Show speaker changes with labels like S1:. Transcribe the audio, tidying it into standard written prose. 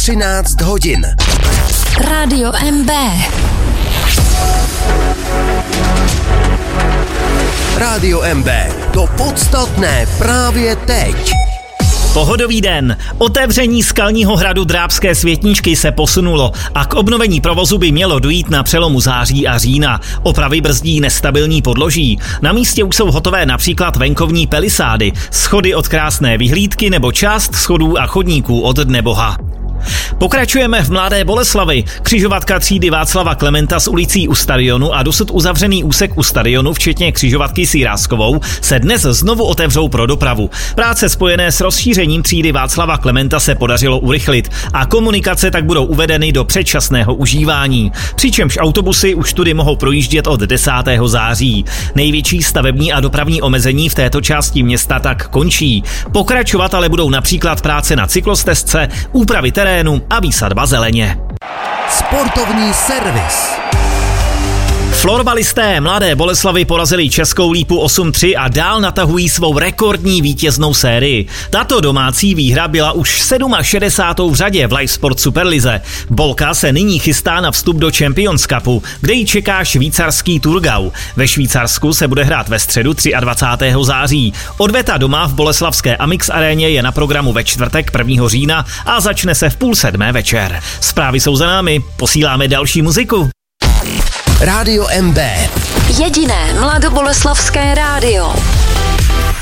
S1: 13 hodin.
S2: Rádio MB.
S1: Rádio MB. To podstatné právě teď.
S3: Pohodový den. Otevření skalního hradu Drábské Světničky se posunulo a k obnovení provozu by mělo dojít na přelomu září a října. Opravy brzdí nestabilní podloží. Na místě už jsou hotové například venkovní pelisády, schody od krásné vyhlídky nebo část schodů a chodníků od Dneboha. Pokračujeme v Mladé Boleslavi. Křižovatka třídy Václava Klementa s ulicí u stadionu a dosud uzavřený úsek u stadionu, včetně křižovatky s Jiráskovou, se dnes znovu otevřou pro dopravu. Práce spojené s rozšířením třídy Václava Klementa se podařilo urychlit a komunikace tak budou uvedeny do předčasného užívání. Přičemž autobusy už tudy mohou projíždět od 10. září. Největší stavební a dopravní omezení v této části města tak končí. Pokračovat ale budou například práce na cyklostezce, úpravy terénu a výsadba zeleně.
S1: Sportovní servis.
S3: Florbalisté Mladé Boleslavy porazili Českou Lípu 8-3 a dál natahují svou rekordní vítěznou sérii. Tato domácí výhra byla už 67. v řadě v Live Sport Superlize. Bolka se nyní chystá na vstup do Champions Cupu, kde ji čeká švýcarský Thurgau. Ve Švýcarsku se bude hrát ve středu 23. září. Odveta doma v boleslavské Amix aréně je na programu ve čtvrtek 1. října a začne se v 6:30 večer. Zprávy jsou za námi, posíláme další muziku.
S1: Rádio MB.
S2: Jediné mladoboleslavské rádio.